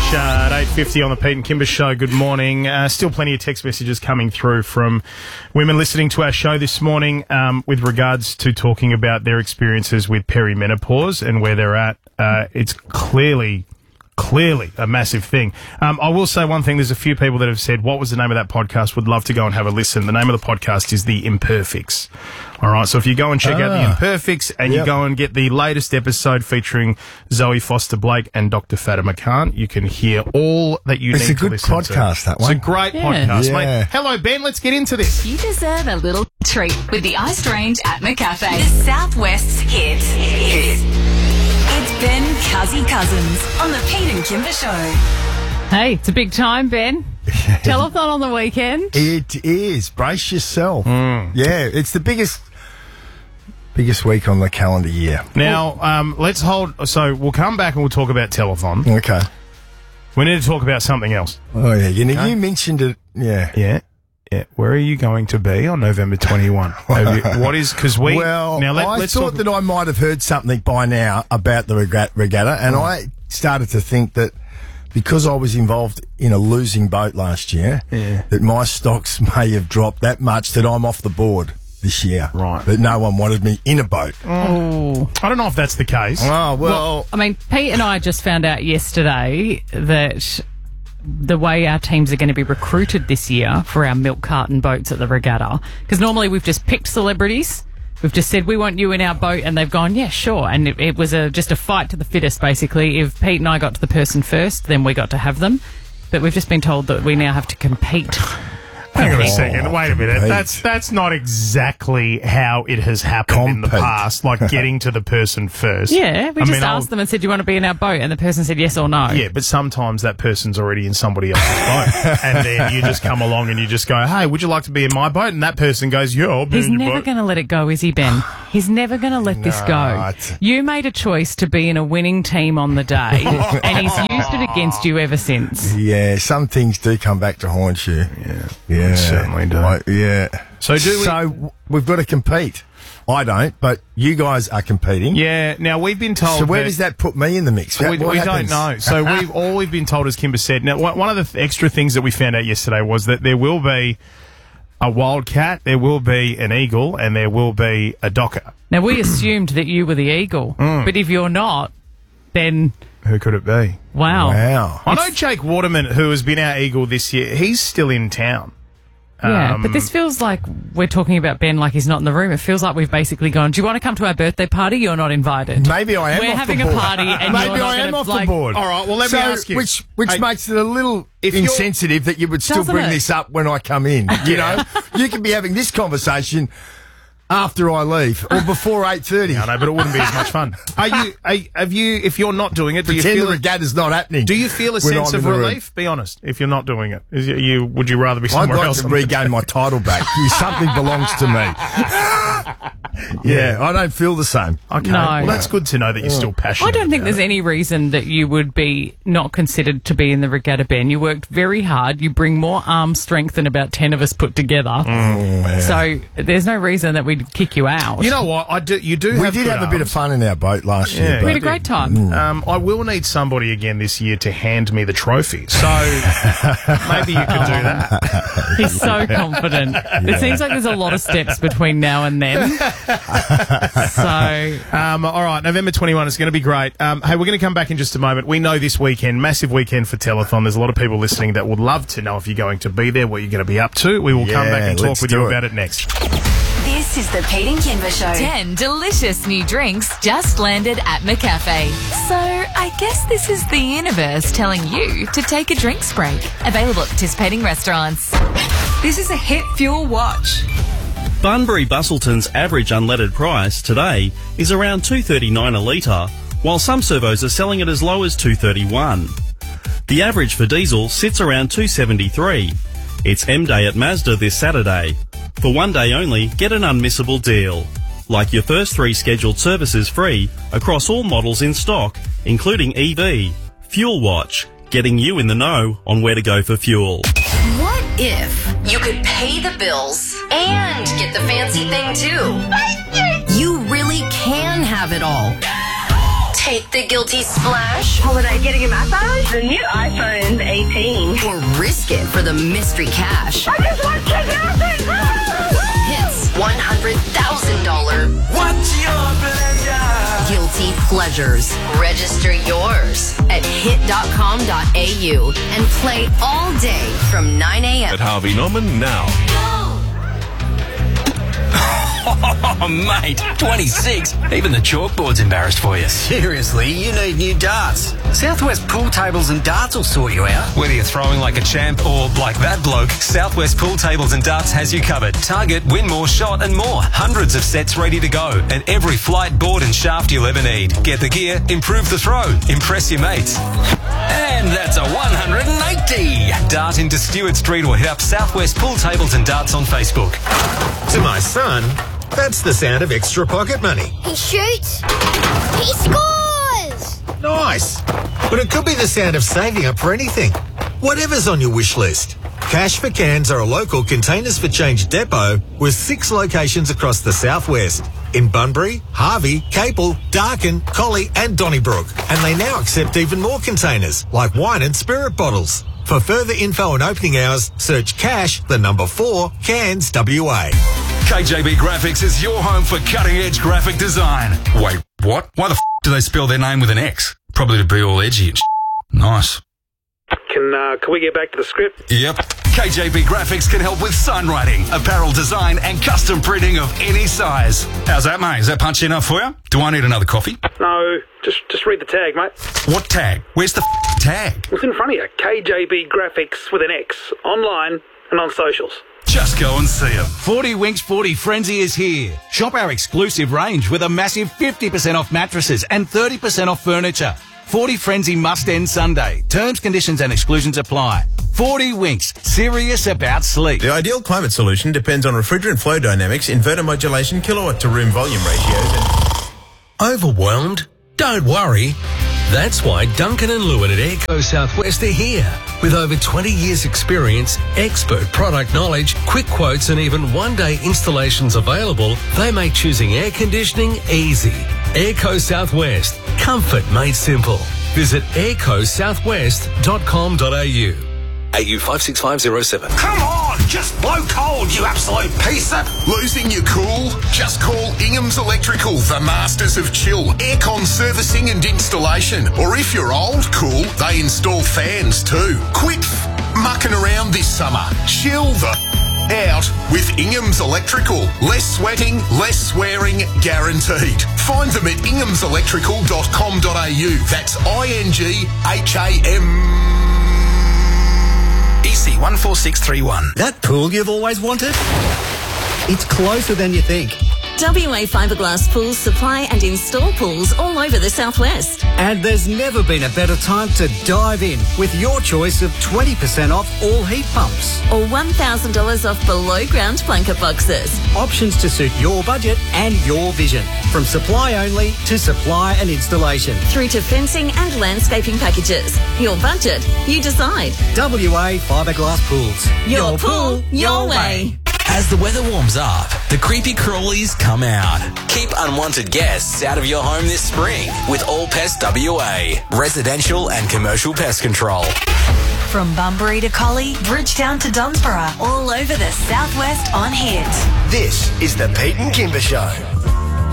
Fresh at 8:50 on the Pete and Kimber Show. Good morning. Still plenty of text messages coming through from women listening to our show this morning with regards to talking about their experiences with perimenopause and where they're at. It's clearly a massive thing. I will say one thing. There's a few people that have said, what was the name of that podcast? Would love to go and have a listen. The name of the podcast is The Imperfects. All right. So if you go and check out The Imperfects and you go and get the latest episode featuring Zoe Foster-Blake and Dr. Fatima Khan, you can hear all that you need to listen to. It's a good podcast, that one. It's a great podcast, mate. Hello, Ben. Let's get into this. You deserve a little treat with the Ice Range at McCafe. The Southwest's hit. It's Ben Cousins on the Pete and Kimber Show. Hey, it's a big time, Ben. Telethon on the weekend. It is. Brace yourself. Yeah, it's the biggest week on the calendar year. Now, let's hold... So we'll come back and we'll talk about Telethon. Okay. We need to talk about something else. Oh, yeah. You mentioned it. Yeah. Yeah. Where are you going to be on November 21? What is... Because we... Well, now I thought that I might have heard something by now about the regatta, and I started to think that because I was involved in a losing boat last year, that my stocks may have dropped that much that I'm off the board this year. Right. That no one wanted me in a boat. Oh. I don't know if that's the case. Oh, well... I mean, Pete and I just found out yesterday that the way our teams are going to be recruited this year for our milk carton boats at the regatta, because normally we've just picked celebrities, we've just said we want you in our boat, and they've gone, yeah, sure, and it was just a fight to the fittest, basically. If Pete and I got to the person first, then we got to have them, but we've just been told that we now have to compete. Hang on a second. Wait a minute. That's not exactly how it has happened in the past, like getting to the person first. Yeah, we asked them and said, do you want to be in our boat? And the person said yes or no. Yeah, but sometimes that person's already in somebody else's boat. And then you just come along and you just go, hey, would you like to be in my boat? And that person goes, yeah, I'll be He's in your boat. never going to let it go, is he, Ben? He's never going to let this go. You made a choice to be in a winning team on the day, and he's used it against you ever since. Yeah, some things do come back to haunt you. Yeah, they certainly do. So we've got to compete. I don't, but you guys are competing. Yeah. Now we've been told. So where does that put me in the mix? We don't know. So we've been told, as Kimber said. Now, one of the extra things that we found out yesterday was that there will be a wildcat, there will be an eagle, and there will be a docker. Now we assumed that you were the eagle, but if you're not, then who could it be? Wow. I know Jake Waterman, who has been our eagle this year. He's still in town. Yeah, but this feels like we're talking about Ben like he's not in the room. It feels like we've basically gone, do you want to come to our birthday party? You're not invited. Maybe I am We're off having the board. a party and Maybe you're I am off the board. All right, well, let me ask you. Which makes it a little insensitive that you would still bring this up when I come in. You know? You could be having this conversation after I leave or before 8:30. I know, but it wouldn't be as much fun. If you're not doing it, do you feel the regatta's not happening? Do you feel a sense of relief? Be honest. If you're not doing it, would you rather be somewhere else? I'd like to regain my title back. Something belongs to me. Yeah, I don't feel the same. Okay, well, that's good to know that you're still passionate. I don't think there's any reason that you would be not considered to be in the regatta, Ben. You worked very hard. You bring more arm strength than about 10 of us put together. So there's no reason that we'd kick you out. You know what? We did have a bit of fun in our boat last year. We had a great time. I will need somebody again this year to hand me the trophy. So maybe you could do that. He's so confident. It seems like there's a lot of steps between now and then. All right, November 21 is going to be great. Hey, we're going to come back in just a moment. We know this weekend, massive weekend for Telethon. There's a lot of people listening that would love to know if you're going to be there, what you're going to be up to. We will come back and talk with you about it next. This is the Pete and Kimber Show. 10 delicious new drinks just landed at McCafe. So I guess this is the universe telling you to take a drinks break. Available at participating restaurants. This is a Hit Fuel Watch. Bunbury Bustleton's average unleaded price today is around $2.39 a litre, while some servos are selling it as low as $2.31. The average for diesel sits around $2.73. It's M-Day at Mazda this Saturday. For one day only, get an unmissable deal. Like your first 3 scheduled services free across all models in stock, including EV. Fuel Watch, getting you in the know on where to go for fuel. What if you could pay the bills and get the fancy thing too? You really can have it all. Take the guilty splash? Holiday getting a massage? The new iPhone 18. Or risk it for the mystery cash? I just want 10,000! Hits $100,000. What's your pleasure? Guilty pleasures. Register yours at hit.com.au and play all day from 9 a.m. At Harvey Norman now. Oh, mate, 26. Even the chalkboard's embarrassed for you. Seriously, you need new darts. Southwest Pool Tables and Darts will sort you out. Whether you're throwing like a champ or like that bloke, Southwest Pool Tables and Darts has you covered. Target, win more, shot and more. Hundreds of sets ready to go. And every flight, board and shaft you'll ever need. Get the gear, improve the throw, impress your mates. And that's a 180. Dart into Stewart Street or hit up Southwest Pool Tables and Darts on Facebook. To my son, that's the sound of extra pocket money. He shoots. He scores! Nice. But it could be the sound of saving up for anything. Whatever's on your wish list. Cash for Cans are a local Containers for Change depot with 6 locations across the southwest. In Bunbury, Harvey, Capel, Darkin, Collie and Donnybrook. And they now accept even more containers, like wine and spirit bottles. For further info and opening hours, search Cash, the number 4, Cans, WA. KJB Graphics is your home for cutting-edge graphic design. Wait, what? Why the do they spell their name with an X? Probably to be all edgy and Nice. Can we get back to the script? Yep. KJB Graphics can help with sign writing, apparel design and custom printing of any size. How's that, mate? Is that punchy enough for you? Do I need another coffee? No, just read the tag, mate. What tag? Where's the tag? It's in front of you. KJB Graphics with an X. Online and on socials. Just go and see them. 40 Winks 40 Frenzy is here. Shop our exclusive range with a massive 50% off mattresses and 30% off furniture. 40 Frenzy must end Sunday. Terms, conditions and exclusions apply. 40 Winks, serious about sleep. The ideal climate solution depends on refrigerant flow dynamics, inverter modulation, kilowatt to room volume ratios and... Overwhelmed? Don't worry. That's why Duncan and Lewin at Airco Southwest are here. With over 20 years experience, expert product knowledge, quick quotes and even one-day installations available, they make choosing air conditioning easy. Airco Southwest. Comfort made simple. Visit aircosouthwest.com.au. AU 56507. Come on, just blow cold, you absolute piece of... Losing your cool? Just call Ingham's Electrical, the masters of chill, aircon servicing and installation. Or if you're old cool, they install fans too. Quit mucking around this summer. Chill the out with Ingham's Electrical. Less sweating, less swearing, guaranteed. Find them at inghamselectrical.com.au. That's INGHAM. EC 14631. That pool you've always wanted? It's closer than you think. WA Fiberglass Pools supply and install pools all over the southwest. And there's never been a better time to dive in with your choice of 20% off all heat pumps. Or $1,000 off below ground blanket boxes. Options to suit your budget and your vision. From supply only to supply and installation. Through to fencing and landscaping packages. Your budget, you decide. WA Fiberglass Pools. Your pool, your way. As the weather warms up, the creepy crawlies come out. Keep unwanted guests out of your home this spring with All Pest WA, residential and commercial pest control. From Bunbury to Collie, Bridgetown to Dunsborough, all over the southwest on Hit. This is the Pete and Kimber Show.